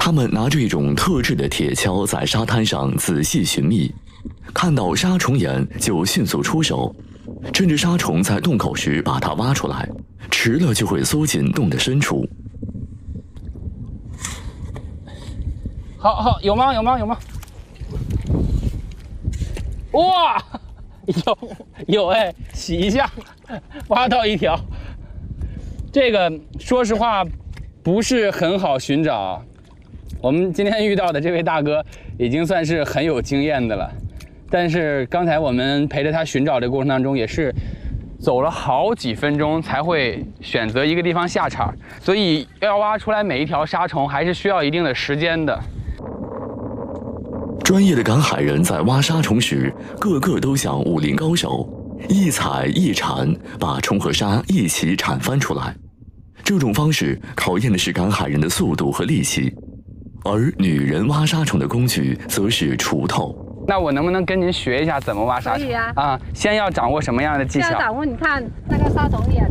他们拿着一种特制的铁锹在沙滩上仔细寻觅，看到沙虫眼就迅速出手，趁着沙虫在洞口时把它挖出来，迟了就会缩进洞的深处。 好，有吗？哇，有哎，洗一下，挖到一条。这个说实话不是很好寻找。我们今天遇到的这位大哥已经算是很有经验的了，但是刚才我们陪着他寻找的过程当中，也是走了好几分钟才会选择一个地方下场，所以要挖出来每一条沙虫还是需要一定的时间的。 专业的赶海人在挖沙虫时，个个都像武林高手，一踩一铲，把虫和沙一起铲翻出来。这种方式考验的是赶海人的速度和力气。而女人挖沙虫的工具则是锄头。 那我能不能跟您学一下怎么挖沙虫？ 可以啊。 先要掌握什么样的技巧？ 先要掌握，你看那个沙虫眼，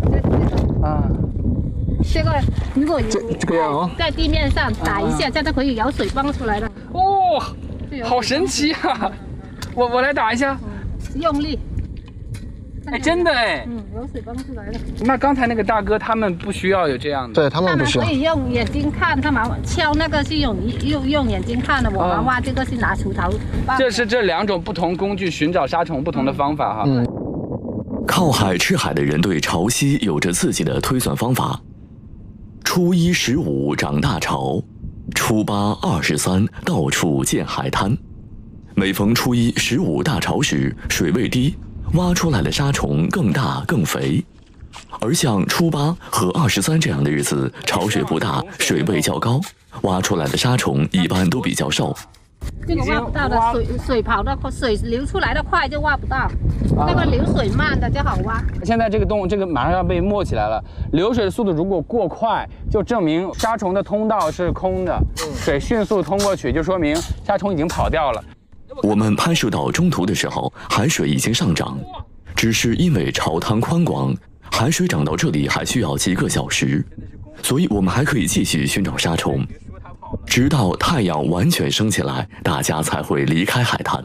这个如果这个样哦， 在地面上打一下，这样就可以舀水帮出来了。 哦，好神奇啊！我来打一下， 用力。 哎，真的哎， 舀水帮出来了。 那刚才那个大哥他们不需要有这样的， 对他们不需要。 可以用眼睛看，他们敲那个是用眼睛看的，我们挖这个是拿锄头。 这是这两种不同工具寻找沙虫不同的方法哈。 靠海吃海的人对潮汐有着自己的推算方法。初一15涨大潮，初8、23到处见海滩。每逢初一15大潮时，水位低，挖出来的沙虫更大更肥。而像初8和23这样的日子，潮水不大，水位较高，挖出来的沙虫一般都比较瘦。 这个挖不到的，水跑的水流出来的快就挖不到，那个流水慢的就好挖。 现在这个洞马上要被没起来了，流水的速度如果过快，就证明沙虫的通道是空的，水迅速通过去，就说明沙虫已经跑掉了。 我们拍摄到中途的时候，海水已经上涨，只是因为潮滩宽广，海水涨到这里还需要几个小时，所以我们还可以继续寻找沙虫，直到太阳完全升起来，大家才会离开海滩。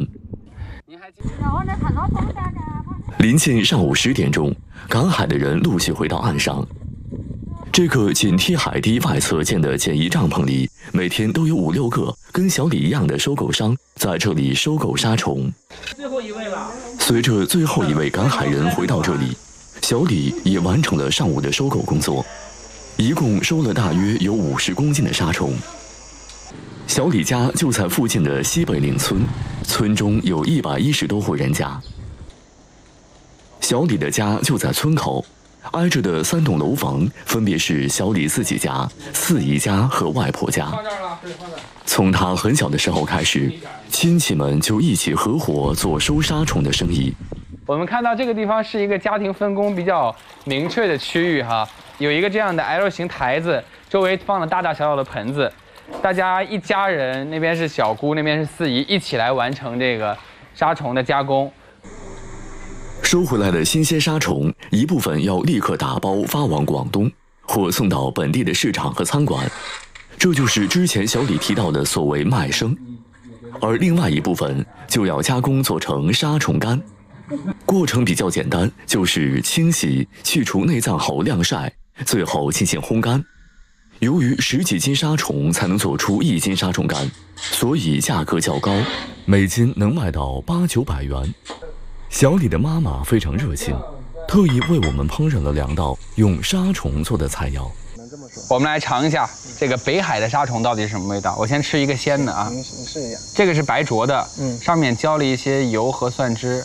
临近上午10点钟，赶海的人陆续回到岸上。这个紧贴海堤外侧建的简易帐篷里，每天都有5、6个跟小李一样的收购商在这里收购沙虫。 最后一位了。 随着最后一位赶海人回到这里，小李也完成了上午的收购工作，一共收了大约有50公斤的沙虫。小李家就在附近的西北岭村，村中有110多户人家。小李的家就在村口，挨着的3栋楼房分别是小李自己家、四姨家和外婆家。从他很小的时候开始，亲戚们就一起合伙做收沙虫的生意。 我们看到这个地方是一个家庭分工比较明确的区域哈，有一个这样的 L 型台子，周围放了大大小小的盆子，大家一家人，那边是小姑，那边是四姨，一起来完成这个沙虫的加工。 收回来的新鲜沙虫，一部分要立刻打包发往广东，或送到本地的市场和餐馆，这就是之前小李提到的所谓卖生。而另外一部分就要加工做成沙虫干，过程比较简单，就是清洗、去除内脏后晾晒，最后进行烘干。由于10几斤沙虫才能做出1斤沙虫干，所以价格较高，每斤能卖到8、900元。小李的妈妈非常热情，特意为我们烹饪了2道用沙虫做的菜肴。 我们来尝一下这个北海的沙虫到底是什么味道。我先吃一个鲜的啊， 你试一下。 这个是白灼的，上面浇了一些油和蒜汁。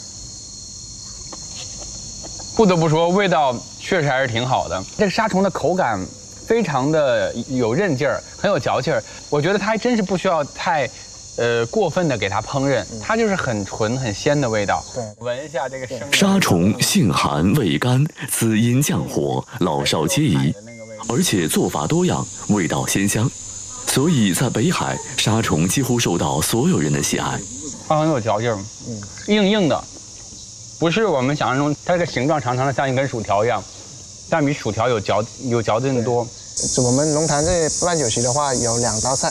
不得不说，味道确实还是挺好的。这个沙虫的口感非常的有韧劲儿，很有嚼劲儿。我觉得它还真是不需要太过分的给它烹饪，它就是很纯很鲜的味道。 对， 闻一下这个生的。 沙虫性寒味甘，滋阴降火，老少皆宜，而且做法多样，味道鲜香，所以在北海，沙虫几乎受到所有人的喜爱。 它很有嚼劲儿，硬硬的，不是我们想象中它这个形状长长的像一根薯条一样，但比薯条有嚼劲多。 我们龙潭这办酒席的话，有2道菜，